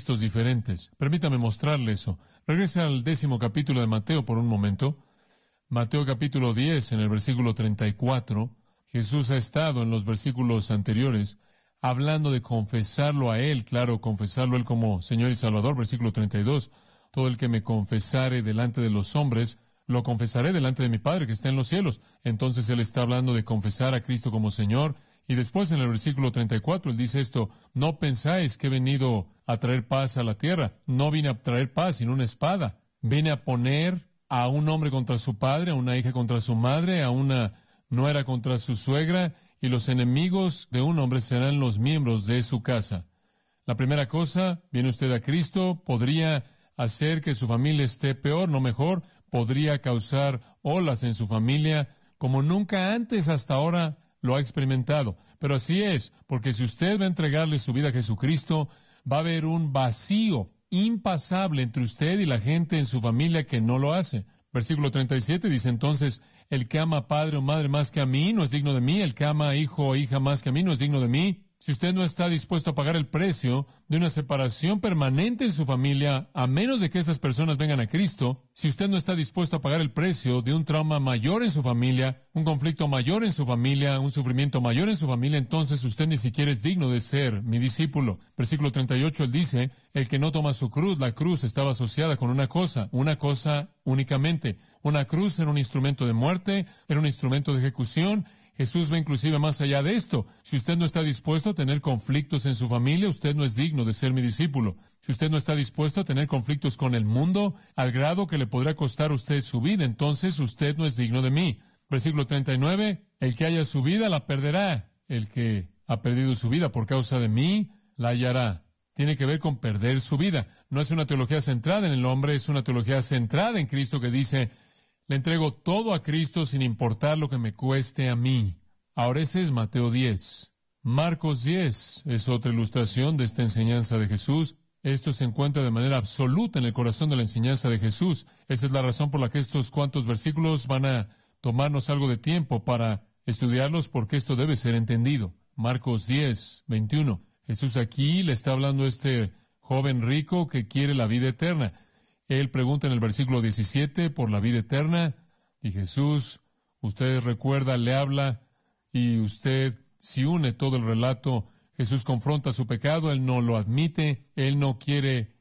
Cristos diferentes. Permítame mostrarle eso. Regrese al 10º capítulo de Mateo por un momento. Mateo capítulo 10, en el versículo 34. Jesús ha estado en los versículos anteriores hablando de confesarlo a Él, claro, confesarlo a Él como Señor y Salvador, versículo 32. Todo el que me confesare delante de los hombres, lo confesaré delante de mi Padre que está en los cielos. Entonces Él está hablando de confesar a Cristo como Señor. Y después en el versículo 34 Él dice esto: no pensáis que he venido a traer paz a la tierra. No vine a traer paz, sino una espada. Vine a poner a un hombre contra su padre, a una hija contra su madre, a una nuera contra su suegra, y los enemigos de un hombre serán los miembros de su casa. La primera cosa, viene usted a Cristo, podría hacer que su familia esté peor, no mejor, podría causar olas en su familia como nunca antes hasta ahora lo ha experimentado. Pero así es, porque si usted va a entregarle su vida a Jesucristo, va a haber un vacío impasable entre usted y la gente en su familia que no lo hace. Versículo 37 dice entonces: el que ama a padre o madre más que a mí no es digno de mí, el que ama a hijo o hija más que a mí no es digno de mí. Si usted no está dispuesto a pagar el precio de una separación permanente en su familia, a menos de que esas personas vengan a Cristo, si usted no está dispuesto a pagar el precio de un trauma mayor en su familia, un conflicto mayor en su familia, un sufrimiento mayor en su familia, entonces usted ni siquiera es digno de ser mi discípulo. Versículo 38, él dice: el que no toma su cruz, la cruz estaba asociada con una cosa únicamente. Una cruz era un instrumento de muerte, era un instrumento de ejecución. Jesús va inclusive más allá de esto. Si usted no está dispuesto a tener conflictos en su familia, usted no es digno de ser mi discípulo. Si usted no está dispuesto a tener conflictos con el mundo, al grado que le podrá costar a usted su vida, entonces usted no es digno de mí. Versículo 39, el que haya su vida la perderá. El que ha perdido su vida por causa de mí, la hallará. Tiene que ver con perder su vida. No es una teología centrada en el hombre, es una teología centrada en Cristo que dice: le entrego todo a Cristo sin importar lo que me cueste a mí. Ahora ese es Mateo 10. Marcos 10 es otra ilustración de esta enseñanza de Jesús. Esto se encuentra de manera absoluta en el corazón de la enseñanza de Jesús. Esa es la razón por la que estos cuantos versículos van a tomarnos algo de tiempo para estudiarlos, porque esto debe ser entendido. Marcos 10, 21. Jesús aquí le está hablando a este joven rico que quiere la vida eterna. Él pregunta en el versículo 17 por la vida eterna, y Jesús, usted recuerda, le habla, y usted, si une todo el relato, Jesús confronta su pecado, Él no lo admite, Él no quiere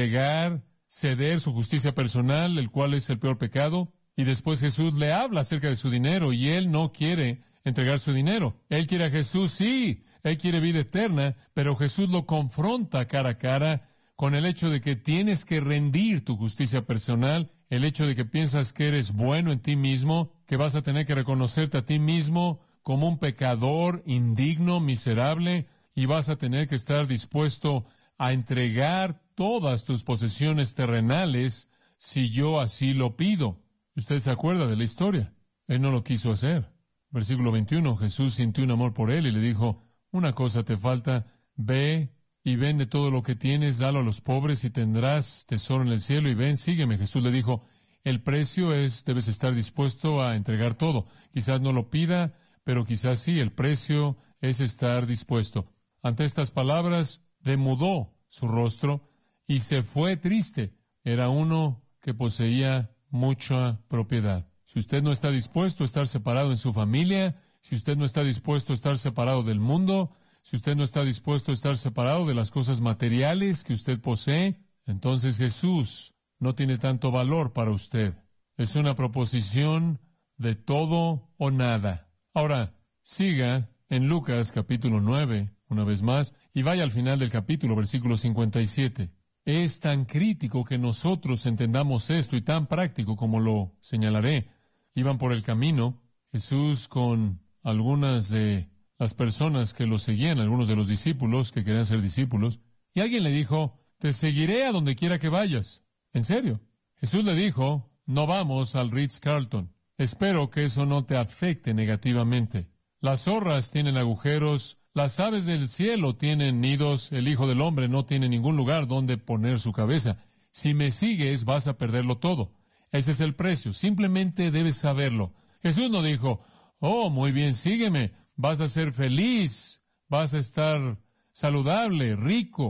ceder su justicia personal, el cual es el peor pecado, y después Jesús le habla acerca de su dinero, y Él no quiere entregar su dinero. Él quiere a Jesús, sí, Él quiere vida eterna, pero Jesús lo confronta cara a cara con el hecho de que tienes que rendir tu justicia personal, el hecho de que piensas que eres bueno en ti mismo, que vas a tener que reconocerte a ti mismo como un pecador indigno, miserable, y vas a tener que estar dispuesto a entregar todas tus posesiones terrenales si yo así lo pido. Usted se acuerda de la historia. Él no lo quiso hacer. Versículo 21, Jesús sintió un amor por él y le dijo: una cosa te falta, ve y vende todo lo que tienes, dalo a los pobres y tendrás tesoro en el cielo, y ven, sígueme. Jesús le dijo: el precio debes estar dispuesto a entregar todo. Quizás no lo pida, pero quizás sí, el precio es estar dispuesto. Ante estas palabras, demudó su rostro y se fue triste. Era uno que poseía mucha propiedad. Si usted no está dispuesto a estar separado en su familia, si usted no está dispuesto a estar separado del mundo, si usted no está dispuesto a estar separado de las cosas materiales que usted posee, entonces Jesús no tiene tanto valor para usted. Es una proposición de todo o nada. Ahora, siga en Lucas capítulo 9, una vez más, y vaya al final del capítulo, versículo 57. Es tan crítico que nosotros entendamos esto y tan práctico como lo señalaré. Iban por el camino, Jesús con algunas de las personas que lo seguían, algunos de los discípulos que querían ser discípulos, y alguien le dijo: te seguiré a donde quiera que vayas. ¿En serio? Jesús le dijo: no vamos al Ritz-Carlton. Espero que eso no te afecte negativamente. Las zorras tienen agujeros, las aves del cielo tienen nidos, el Hijo del Hombre no tiene ningún lugar donde poner su cabeza. Si me sigues, vas a perderlo todo. Ese es el precio, simplemente debes saberlo. Jesús no dijo: oh, muy bien, sígueme. Vas a ser feliz, vas a estar saludable, rico,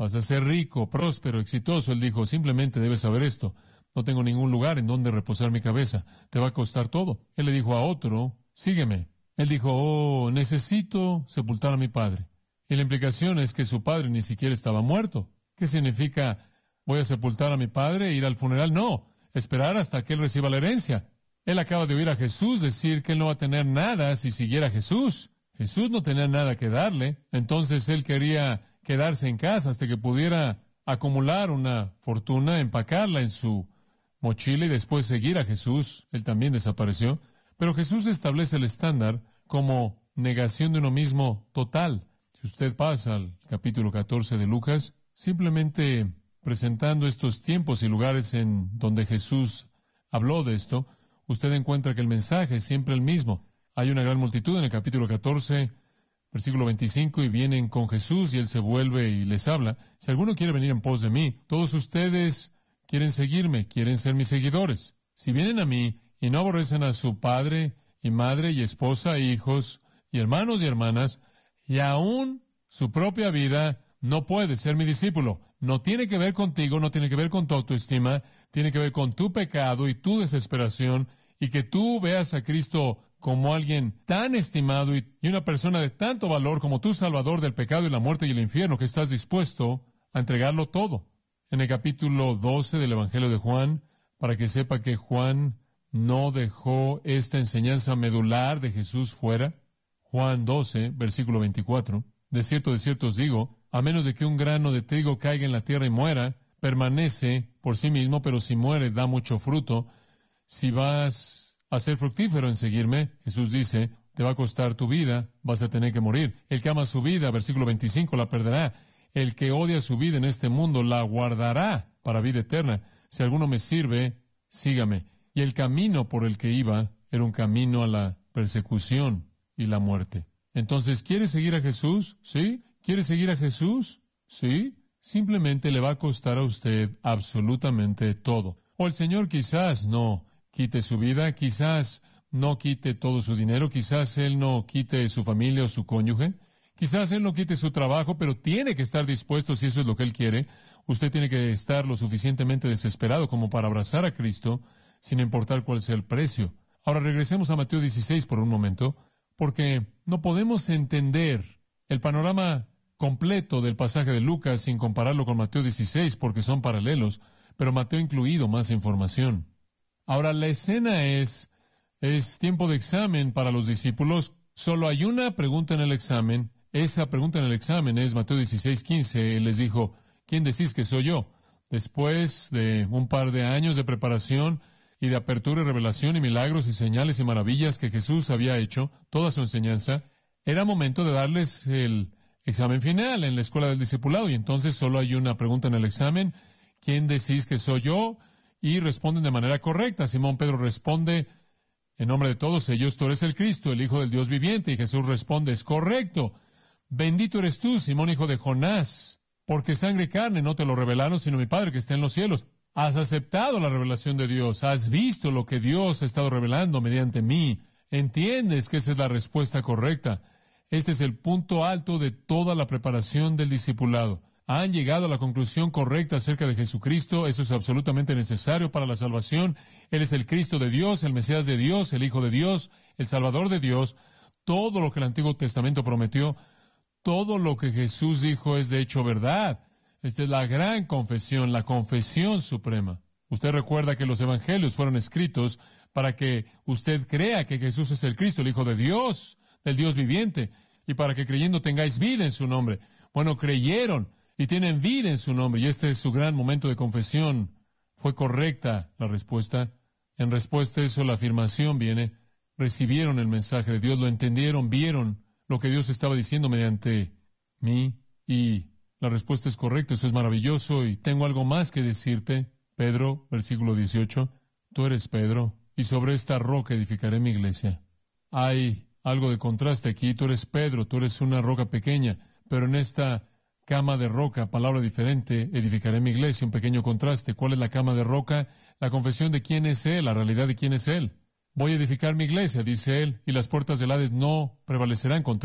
vas a ser rico, próspero, exitoso. Él dijo, simplemente debes saber esto. No tengo ningún lugar en donde reposar mi cabeza. Te va a costar todo. Él le dijo a otro, sígueme. Él dijo, oh, necesito sepultar a mi padre. Y la implicación es que su padre ni siquiera estaba muerto. ¿Qué significa, voy a sepultar a mi padre e ir al funeral? No, esperar hasta que él reciba la herencia. Él acaba de oír a Jesús decir que él no va a tener nada si siguiera a Jesús. Jesús no tenía nada que darle. Entonces él quería quedarse en casa hasta que pudiera acumular una fortuna, empacarla en su mochila y después seguir a Jesús. Él también desapareció. Pero Jesús establece el estándar como negación de uno mismo total. Si usted pasa al capítulo 14 de Lucas, simplemente presentando estos tiempos y lugares en donde Jesús habló de esto, usted encuentra que el mensaje es siempre el mismo. Hay una gran multitud en el capítulo 14, versículo 25, y vienen con Jesús y Él se vuelve y les habla. Si alguno quiere venir en pos de mí, todos ustedes quieren seguirme, quieren ser mis seguidores. Si vienen a mí y no aborrecen a su padre y madre y esposa e hijos y hermanos y hermanas, y aún su propia vida, no puede ser mi discípulo. No tiene que ver contigo, no tiene que ver con tu autoestima, tiene que ver con tu pecado y tu desesperación, y que tú veas a Cristo como alguien tan estimado y una persona de tanto valor como tu Salvador del pecado y la muerte y el infierno, que estás dispuesto a entregarlo todo. En el capítulo 12 del Evangelio de Juan, para que sepa que Juan no dejó esta enseñanza medular de Jesús fuera. Juan 12, versículo 24. De cierto os digo, a menos de que un grano de trigo caiga en la tierra y muera, permanece por sí mismo, pero si muere, da mucho fruto. Si vas a ser fructífero en seguirme, Jesús dice, te va a costar tu vida, vas a tener que morir. El que ama su vida, versículo 25, la perderá. El que odia su vida en este mundo, la guardará para vida eterna. Si alguno me sirve, sígame. Y el camino por el que iba era un camino a la persecución y la muerte. Entonces, ¿quiere seguir a Jesús? ¿Sí? ¿Quiere seguir a Jesús? ¿Sí? Simplemente le va a costar a usted absolutamente todo. O el Señor quizás no quite su vida, quizás no quite todo su dinero, quizás Él no quite su familia o su cónyuge, quizás Él no quite su trabajo, pero tiene que estar dispuesto si eso es lo que Él quiere. Usted tiene que estar lo suficientemente desesperado como para abrazar a Cristo, sin importar cuál sea el precio. Ahora regresemos a Mateo 16 por un momento, porque no podemos entender el panorama completo del pasaje de Lucas sin compararlo con Mateo 16, porque son paralelos, pero Mateo ha incluido más información. Ahora, la escena es tiempo de examen para los discípulos. Solo hay una pregunta en el examen. Esa pregunta en el examen es Mateo 16:15. Él les dijo, ¿quién decís que soy yo? Después de un par de años de preparación y de apertura y revelación y milagros y señales y maravillas que Jesús había hecho, toda su enseñanza, era momento de darles el examen final en la escuela del discipulado. Y entonces solo hay una pregunta en el examen, ¿quién decís que soy yo? Y responden de manera correcta. Simón Pedro responde, en nombre de todos ellos, tú eres el Cristo, el Hijo del Dios viviente. Y Jesús responde, es correcto. Bendito eres tú, Simón, hijo de Jonás, porque sangre y carne no te lo revelaron, sino mi Padre que está en los cielos. Has aceptado la revelación de Dios, has visto lo que Dios ha estado revelando mediante mí. Entiendes que esa es la respuesta correcta. Este es el punto alto de toda la preparación del discipulado. Han llegado a la conclusión correcta acerca de Jesucristo. Eso es absolutamente necesario para la salvación. Él es el Cristo de Dios, el Mesías de Dios, el Hijo de Dios, el Salvador de Dios. Todo lo que el Antiguo Testamento prometió, todo lo que Jesús dijo es de hecho verdad. Esta es la gran confesión, la confesión suprema. Usted recuerda que los evangelios fueron escritos para que usted crea que Jesús es el Cristo, el Hijo de Dios, del Dios viviente, y para que creyendo tengáis vida en su nombre. Bueno, creyeron y tienen vida en su nombre, y este es su gran momento de confesión. ¿Fue correcta la respuesta? En respuesta a eso, la afirmación viene, recibieron el mensaje de Dios, lo entendieron, vieron lo que Dios estaba diciendo mediante mí, y la respuesta es correcta. Eso es maravilloso, y tengo algo más que decirte. Pedro, versículo 18, tú eres Pedro, y sobre esta roca edificaré mi iglesia. Hay algo de contraste aquí. Tú eres Pedro, tú eres una roca pequeña, pero en esta cama de roca, palabra diferente, edificaré mi iglesia. Un pequeño contraste. ¿Cuál es la cama de roca? La confesión de quién es Él, la realidad de quién es Él. Voy a edificar mi iglesia, dice Él, y las puertas del Hades no prevalecerán contra ella.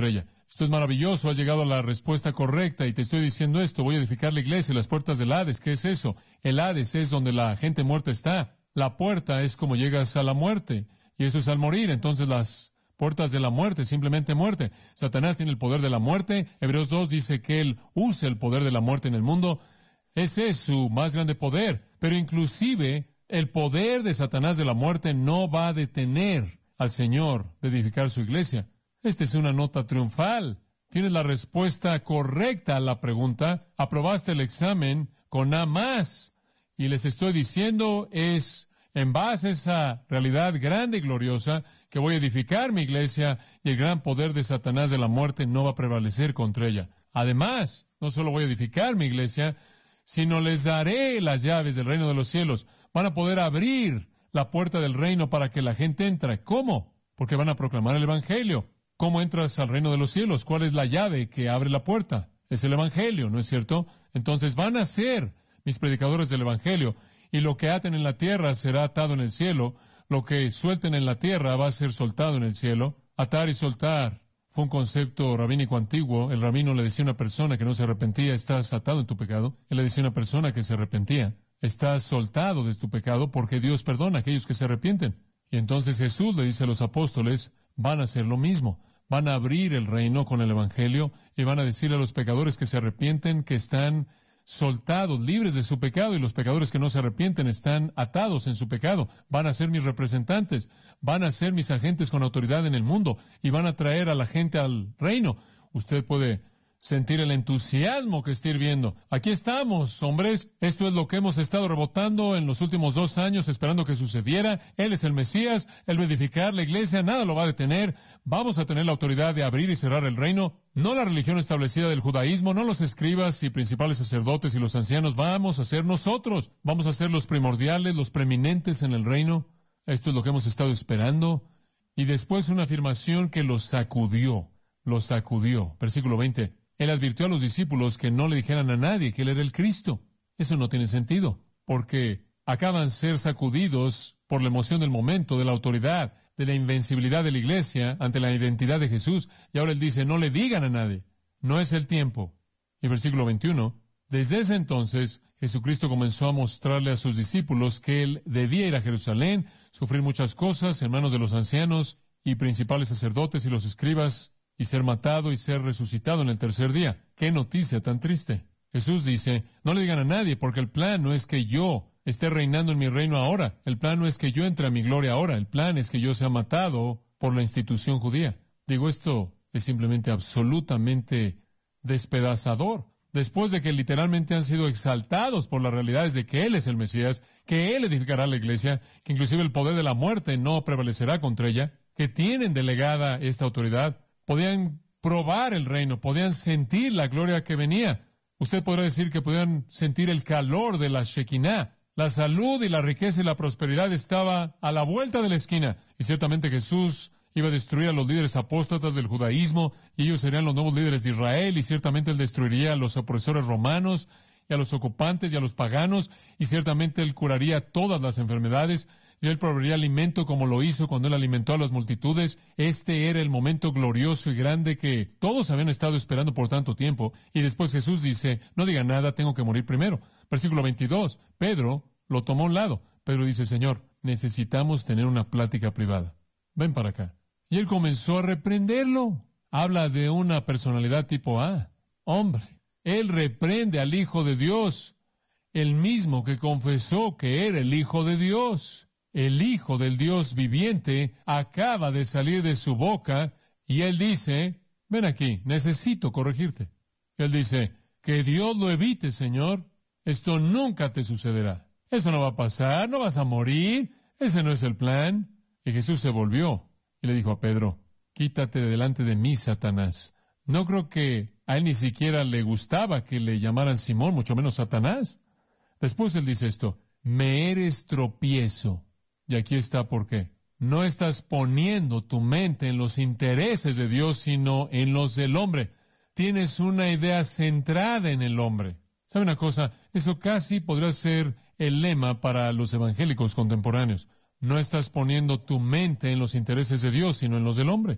esto es maravilloso, has llegado a la respuesta correcta y te estoy diciendo esto, voy a edificar la iglesia, las puertas del Hades. ¿Qué es eso? El Hades es donde la gente muerta está. La puerta es como llegas a la muerte, y eso es al morir. Entonces las puertas de la muerte, simplemente muerte. Satanás tiene el poder de la muerte. Hebreos 2 dice que él usa el poder de la muerte en el mundo. Ese es su más grande poder. Pero inclusive el poder de Satanás de la muerte no va a detener al Señor de edificar su iglesia. Esta es una nota triunfal. Tienes la respuesta correcta a la pregunta. Aprobaste el examen con A más. Y les estoy diciendo es en base a esa realidad grande y gloriosa que voy a edificar mi iglesia y el gran poder de Satanás de la muerte no va a prevalecer contra ella. Además, no solo voy a edificar mi iglesia, sino les daré las llaves del reino de los cielos. Van a poder abrir la puerta del reino para que la gente entre. ¿Cómo? Porque van a proclamar el Evangelio. ¿Cómo entras al reino de los cielos? ¿Cuál es la llave que abre la puerta? Es el Evangelio, ¿no es cierto? Entonces van a ser mis predicadores del Evangelio. Y lo que aten en la tierra será atado en el cielo. Lo que suelten en la tierra va a ser soltado en el cielo. Atar y soltar fue un concepto rabínico antiguo. El rabino le decía a una persona que no se arrepentía, estás atado en tu pecado. Él le decía a una persona que se arrepentía, estás soltado de tu pecado porque Dios perdona a aquellos que se arrepienten. Y entonces Jesús le dice a los apóstoles, van a hacer lo mismo. Van a abrir el reino con el Evangelio y van a decirle a los pecadores que se arrepienten que están soltados, libres de su pecado, y los pecadores que no se arrepienten están atados en su pecado. Van a ser mis representantes, van a ser mis agentes con autoridad en el mundo, y van a traer a la gente al reino. Usted puede sentir el entusiasmo que está hirviendo. Aquí estamos, hombres. Esto es lo que hemos estado rebotando en los últimos 2 años, esperando que sucediera. Él es el Mesías, Él va a edificar la iglesia, nada lo va a detener. Vamos a tener la autoridad de abrir y cerrar el reino. No la religión establecida del judaísmo, no los escribas y principales sacerdotes y los ancianos. Vamos a ser nosotros. Vamos a ser los primordiales, los preeminentes en el reino. Esto es lo que hemos estado esperando. Y después una afirmación que los sacudió. Los sacudió. Versículo 20. Él advirtió a los discípulos que no le dijeran a nadie que Él era el Cristo. Eso no tiene sentido, porque acaban de ser sacudidos por la emoción del momento, de la autoridad, de la invencibilidad de la iglesia ante la identidad de Jesús. Y ahora Él dice, no le digan a nadie. No es el tiempo. Y versículo 21, desde ese entonces, Jesucristo comenzó a mostrarle a sus discípulos que Él debía ir a Jerusalén, sufrir muchas cosas en manos de los ancianos y principales sacerdotes y los escribas, y ser matado y ser resucitado en el tercer día. ¡Qué noticia tan triste! Jesús dice, no le digan a nadie, porque el plan no es que yo esté reinando en mi reino ahora. El plan no es que yo entre a mi gloria ahora. El plan es que yo sea matado por la institución judía. Digo, esto es simplemente absolutamente despedazador. Después de que literalmente han sido exaltados por las realidades de que Él es el Mesías, que Él edificará la iglesia, que inclusive el poder de la muerte no prevalecerá contra ella, que tienen delegada esta autoridad, podían probar el reino, podían sentir la gloria que venía. Usted podrá decir que podían sentir el calor de la Shekinah. La salud y la riqueza y la prosperidad estaba a la vuelta de la esquina. Y ciertamente Jesús iba a destruir a los líderes apóstatas del judaísmo, y ellos serían los nuevos líderes de Israel, y ciertamente Él destruiría a los opresores romanos, y a los ocupantes, y a los paganos, y ciertamente Él curaría todas las enfermedades, y Él proveería alimento como lo hizo cuando Él alimentó a las multitudes. Este era el momento glorioso y grande que todos habían estado esperando por tanto tiempo. Y después Jesús dice, no diga nada, tengo que morir primero. Versículo 22, Pedro lo tomó a un lado. Pedro dice, Señor, necesitamos tener una plática privada. Ven para acá. Y Él comenzó a reprenderlo. Habla de una personalidad tipo A. Hombre, Él reprende al Hijo de Dios, el mismo que confesó que era el Hijo de Dios. El Hijo del Dios viviente acaba de salir de su boca y Él dice, ven aquí, necesito corregirte. Él dice, que Dios lo evite, Señor. Esto nunca te sucederá. Eso no va a pasar, no vas a morir. Ese no es el plan. Y Jesús se volvió y le dijo a Pedro, quítate de delante de mí, Satanás. No creo que a él ni siquiera le gustaba que le llamaran Simón, mucho menos Satanás. Después él dice esto, me eres tropiezo. Y aquí está por qué. No estás poniendo tu mente en los intereses de Dios, sino en los del hombre. Tienes una idea centrada en el hombre. ¿Sabe una cosa? Eso casi podría ser el lema para los evangélicos contemporáneos. No estás poniendo tu mente en los intereses de Dios, sino en los del hombre.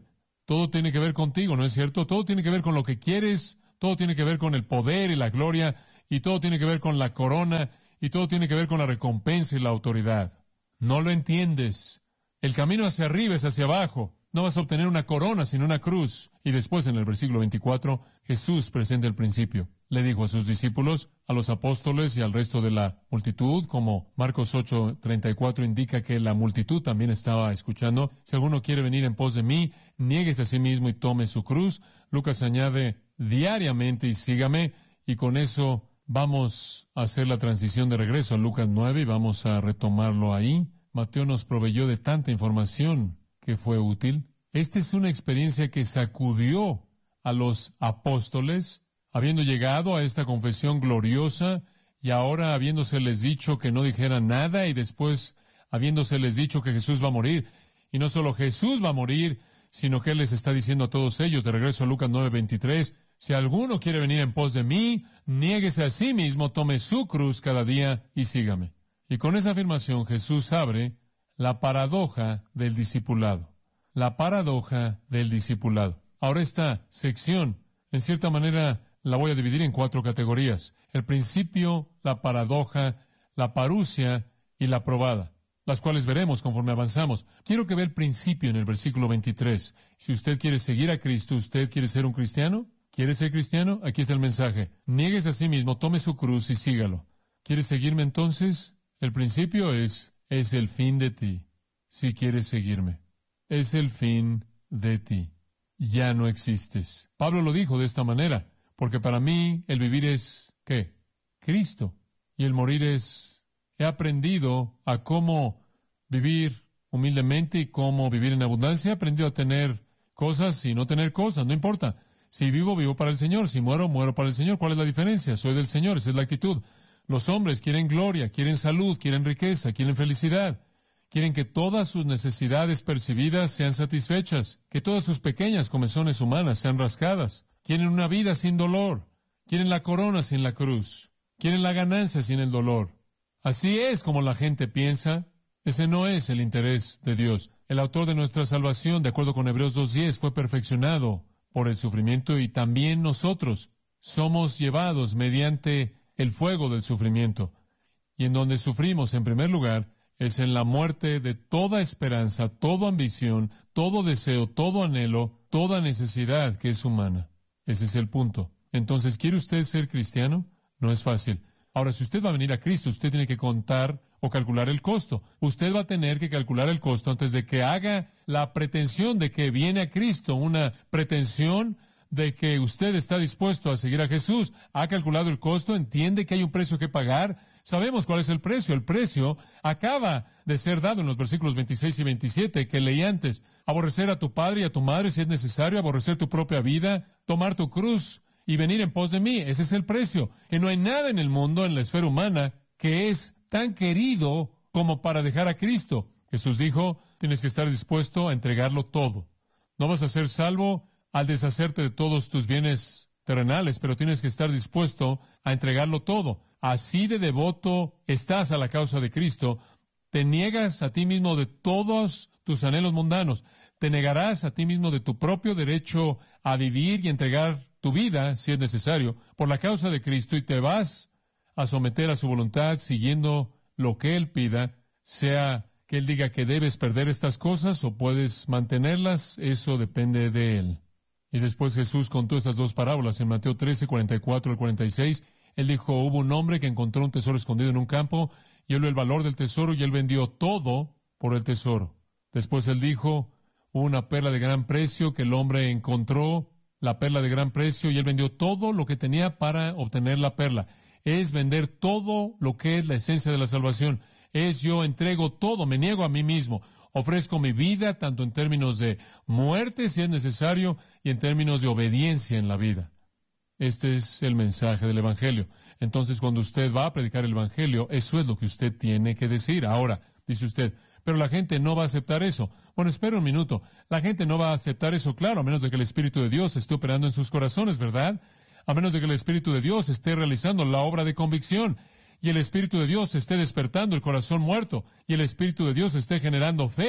Todo tiene que ver contigo, ¿no es cierto? Todo tiene que ver con lo que quieres, todo tiene que ver con el poder y la gloria, y todo tiene que ver con la corona, y todo tiene que ver con la recompensa y la autoridad. No lo entiendes. El camino hacia arriba es hacia abajo. No vas a obtener una corona, sino una cruz. Y después, en el versículo 24, Jesús presenta el principio. Le dijo a sus discípulos, a los apóstoles y al resto de la multitud, como Marcos 8:34 indica que la multitud también estaba escuchando. Si alguno quiere venir en pos de mí, niéguese a sí mismo y tome su cruz. Lucas añade, diariamente y sígame. Y con eso vamos a hacer la transición de regreso a Lucas 9 y vamos a retomarlo ahí. Mateo nos proveyó de tanta información que fue útil. Esta es una experiencia que sacudió a los apóstoles, habiendo llegado a esta confesión gloriosa y ahora habiéndoseles dicho que no dijeran nada y después habiéndoseles dicho que Jesús va a morir. Y no solo Jesús va a morir, sino que Él les está diciendo a todos ellos, de regreso a Lucas 9:23, si alguno quiere venir en pos de mí, niéguese a sí mismo, tome su cruz cada día y sígame. Y con esa afirmación Jesús abre la paradoja del discipulado. La paradoja del discipulado. Ahora esta sección, en cierta manera, la voy a dividir en 4 categorías. El principio, la paradoja, la parusia y la probada, las cuales veremos conforme avanzamos. Quiero que vea el principio en el versículo 23. Si usted quiere seguir a Cristo, ¿usted quiere ser un cristiano? ¿Quiere ser cristiano? Aquí está el mensaje. Niéguese a sí mismo, tome su cruz y sígalo. ¿Quiere seguirme entonces? El principio es el fin de ti. Si quieres seguirme, es el fin de ti. Ya no existes. Pablo lo dijo de esta manera, porque para mí el vivir es, ¿qué? Cristo. Y el morir es, he aprendido a cómo vivir humildemente y cómo vivir en abundancia. He aprendido a tener cosas y no tener cosas, no importa. Si vivo, vivo para el Señor. Si muero, muero para el Señor. ¿Cuál es la diferencia? Soy del Señor, esa es la actitud. Los hombres quieren gloria, quieren salud, quieren riqueza, quieren felicidad. Quieren que todas sus necesidades percibidas sean satisfechas, que todas sus pequeñas comezones humanas sean rascadas. Quieren una vida sin dolor. Quieren la corona sin la cruz. Quieren la ganancia sin el dolor. Así es como la gente piensa. Ese no es el interés de Dios. El autor de nuestra salvación, de acuerdo con Hebreos 2:10, fue perfeccionado por el sufrimiento y también nosotros somos llevados mediante el fuego del sufrimiento. Y en donde sufrimos, en primer lugar, es en la muerte de toda esperanza, toda ambición, todo deseo, todo anhelo, toda necesidad que es humana. Ese es el punto. Entonces, ¿quiere usted ser cristiano? No es fácil. Ahora, si usted va a venir a Cristo, usted tiene que contar o calcular el costo. Usted va a tener que calcular el costo antes de que haga la pretensión de que viene a Cristo, una pretensión de que usted está dispuesto a seguir a Jesús. ¿Ha calculado el costo? ¿Entiende que hay un precio que pagar? Sabemos cuál es el precio. El precio acaba de ser dado en los versículos 26 y 27 que leí antes. Aborrecer a tu padre y a tu madre si es necesario, aborrecer tu propia vida, tomar tu cruz y venir en pos de mí. Ese es el precio. Que no hay nada en el mundo, en la esfera humana, que es tan querido como para dejar a Cristo. Jesús dijo, tienes que estar dispuesto a entregarlo todo. No vas a ser salvo al deshacerte de todos tus bienes terrenales, pero tienes que estar dispuesto a entregarlo todo. Así de devoto estás a la causa de Cristo, te niegas a ti mismo de todos tus anhelos mundanos, te negarás a ti mismo de tu propio derecho a vivir y entregar tu vida, si es necesario, por la causa de Cristo y te vas a someter a su voluntad siguiendo lo que Él pida, sea que Él diga que debes perder estas cosas o puedes mantenerlas, eso depende de Él. Y después Jesús contó estas 2 parábolas en Mateo 13, 44 al 46. Él dijo, hubo un hombre que encontró un tesoro escondido en un campo, y él vio el valor del tesoro, y él vendió todo por el tesoro. Después él dijo, hubo una perla de gran precio que el hombre encontró, la perla de gran precio, y él vendió todo lo que tenía para obtener la perla. Es vender todo lo que es la esencia de la salvación. Es yo entrego todo, me niego a mí mismo. Ofrezco mi vida tanto en términos de muerte, si es necesario, y en términos de obediencia en la vida. Este es el mensaje del Evangelio. Entonces, cuando usted va a predicar el Evangelio, eso es lo que usted tiene que decir. Ahora, dice usted, pero la gente no va a aceptar eso. Bueno, espera un minuto. La gente no va a aceptar eso, claro, a menos de que el Espíritu de Dios esté operando en sus corazones, ¿verdad? A menos de que el Espíritu de Dios esté realizando la obra de convicción. Y el Espíritu de Dios esté despertando el corazón muerto, y el Espíritu de Dios esté generando fe,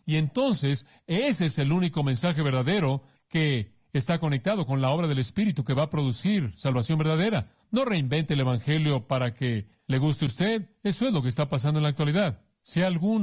Y entonces, ese es el único mensaje verdadero que está conectado con la obra del Espíritu que va a producir salvación verdadera. No reinvente el Evangelio para que le guste a usted. Eso es lo que está pasando en la actualidad. Si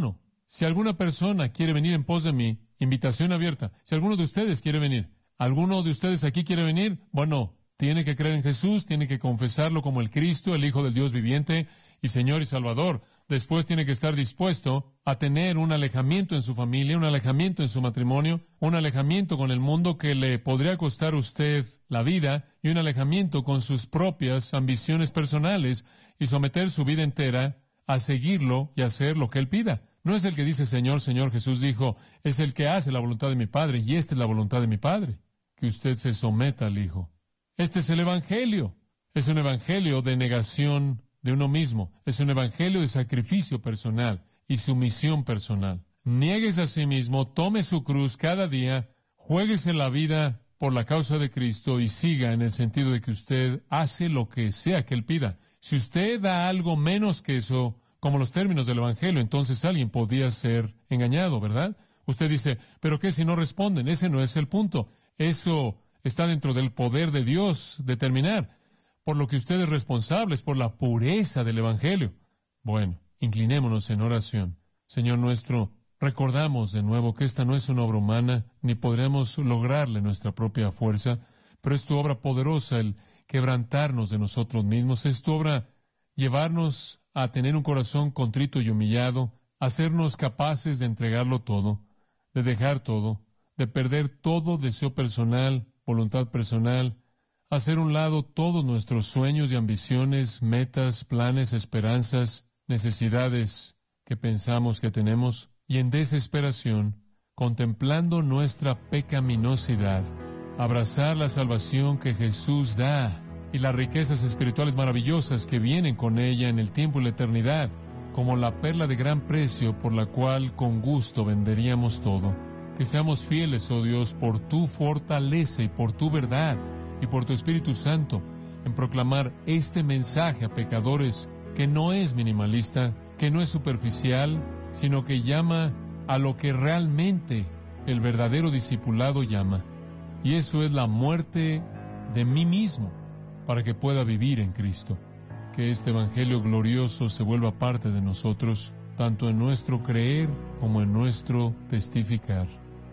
alguna persona quiere venir en pos de mí, invitación abierta. Si alguno de ustedes quiere venir, ¿alguno de ustedes aquí quiere venir? Bueno, tiene que creer en Jesús, tiene que confesarlo como el Cristo, el Hijo del Dios viviente y Señor y Salvador. Después tiene que estar dispuesto a tener un alejamiento en su familia, un alejamiento en su matrimonio, un alejamiento con el mundo que le podría costar a usted la vida y un alejamiento con sus propias ambiciones personales y someter su vida entera a seguirlo y hacer lo que Él pida. No es el que dice Señor, Señor. Jesús dijo, es el que hace la voluntad de mi Padre y esta es la voluntad de mi Padre, que usted se someta al Hijo. Este es el Evangelio. Es un Evangelio de negación de uno mismo. Es un Evangelio de sacrificio personal y sumisión personal. Niéguese a sí mismo, tome su cruz cada día, juéguese la vida por la causa de Cristo y siga en el sentido de que usted hace lo que sea que Él pida. Si usted da algo menos que eso, como los términos del Evangelio, entonces alguien podría ser engañado, ¿verdad? Usted dice, ¿pero qué si no responden? Ese no es el punto. Eso está dentro del poder de Dios determinar. Por lo que usted es responsable, es por la pureza del Evangelio. Bueno, inclinémonos en oración. Señor nuestro, recordamos de nuevo que esta no es una obra humana, ni podremos lograrle nuestra propia fuerza, pero es tu obra poderosa el quebrantarnos de nosotros mismos, es tu obra llevarnos a tener un corazón contrito y humillado, hacernos capaces de entregarlo todo, de dejar todo, de perder todo deseo personal, voluntad personal, hacer a un lado todos nuestros sueños y ambiciones, metas, planes, esperanzas, necesidades que pensamos que tenemos, y en desesperación, contemplando nuestra pecaminosidad, abrazar la salvación que Jesús da y las riquezas espirituales maravillosas que vienen con ella en el tiempo y la eternidad, como la perla de gran precio por la cual con gusto venderíamos todo. Que seamos fieles, oh Dios, por tu fortaleza y por tu verdad, y por tu Espíritu Santo, en proclamar este mensaje a pecadores que no es minimalista, que no es superficial, sino que llama a lo que realmente el verdadero discipulado llama. Y eso es la muerte de mí mismo, para que pueda vivir en Cristo. Que este Evangelio glorioso se vuelva parte de nosotros, tanto en nuestro creer como en nuestro testificar.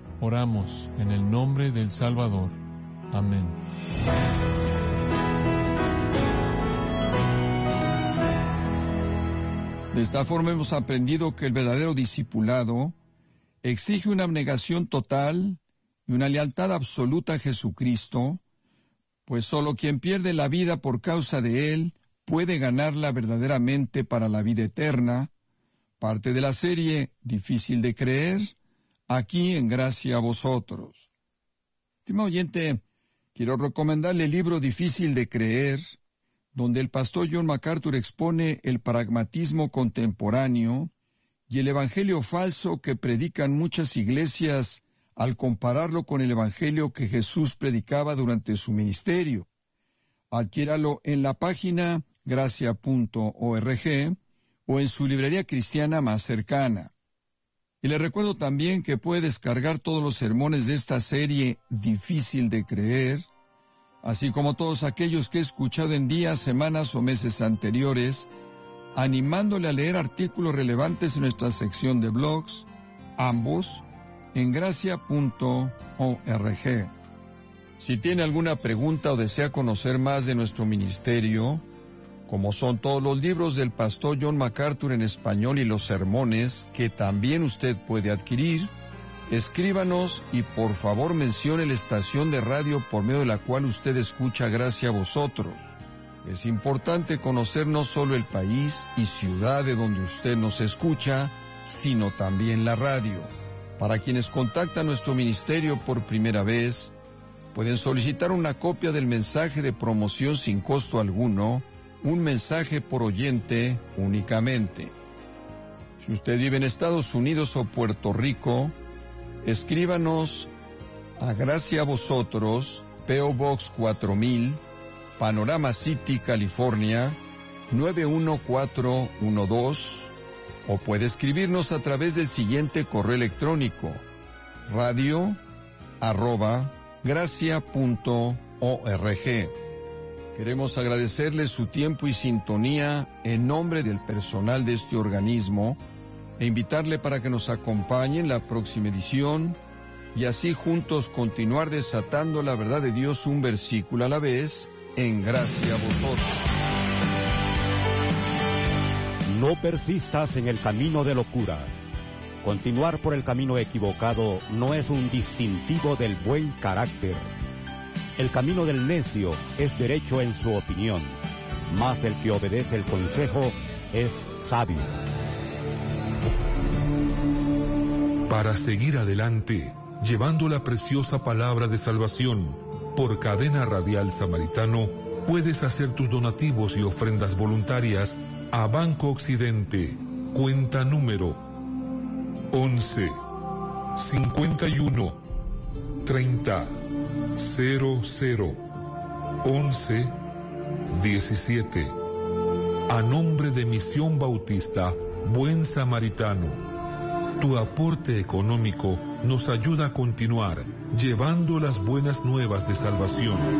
Oramos en el nombre del Salvador. Amén. De esta forma hemos aprendido que el verdadero discipulado exige una abnegación total y una lealtad absoluta a Jesucristo, pues solo quien pierde la vida por causa de Él puede ganarla verdaderamente para la vida eterna, parte de la serie Difícil de Creer, aquí en Gracia a Vosotros. Estimado oyente, quiero recomendarle el libro Difícil de Creer, donde el pastor John MacArthur expone el pragmatismo contemporáneo y el evangelio falso que predican muchas iglesias al compararlo con el evangelio que Jesús predicaba durante su ministerio. Adquiéralo en la página gracia.org o en su librería cristiana más cercana. Y le recuerdo también que puede descargar todos los sermones de esta serie Difícil de Creer, así como todos aquellos que he escuchado en días, semanas o meses anteriores, animándole a leer artículos relevantes en nuestra sección de blogs, ambos en gracia.org. Si tiene alguna pregunta o desea conocer más de nuestro ministerio, como son todos los libros del pastor John MacArthur en español y los sermones que también usted puede adquirir, escríbanos y por favor mencione la estación de radio por medio de la cual usted escucha Gracia a Vosotros. Es importante conocer no solo el país y ciudad de donde usted nos escucha, sino también la radio. Para quienes contactan nuestro ministerio por primera vez, pueden solicitar una copia del mensaje de promoción sin costo alguno, un mensaje por oyente únicamente. Si usted vive en Estados Unidos o Puerto Rico, escríbanos a Gracia a Vosotros, P.O. Box 4000, Panorama City, California, 91412, O puede escribirnos a través del siguiente correo electrónico: radio@gracia.org. Queremos agradecerle su tiempo y sintonía en nombre del personal de este organismo e invitarle para que nos acompañe en la próxima edición y así juntos continuar desatando la verdad de Dios un versículo a la vez, en gracia a vosotros. No persistas en el camino de locura. Continuar por el camino equivocado no es un distintivo del buen carácter. El camino del necio es derecho en su opinión, mas el que obedece el consejo es sabio. Para seguir adelante, llevando la preciosa palabra de salvación, por Cadena Radial Samaritano, puedes hacer tus donativos y ofrendas voluntarias a Banco Occidente, cuenta número 11 51 30 00 11 17. A nombre de Misión Bautista Buen Samaritano, tu aporte económico nos ayuda a continuar llevando las buenas nuevas de salvación.